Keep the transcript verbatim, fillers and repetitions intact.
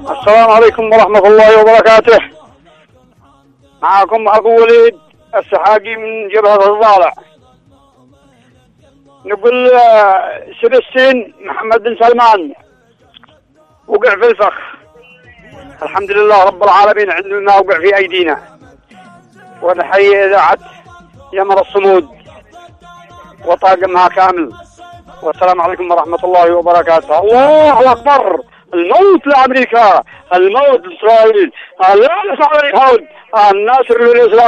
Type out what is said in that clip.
السلام عليكم ورحمة الله وبركاته. معكم أخو وليد السحاقي من جبهة الضالع. نقول سبستين محمد بن سلمان وقع في الفخ. الحمد لله رب العالمين عندنا وقع في أيدينا. ونحيي إذاعة يمر الصمود وطاقمها كامل. والسلام عليكم ورحمة الله وبركاته. الله أكبر. الموت لأمريكا، الموت لإسرائيل، الناس على اليهود، الناصر للإسلام.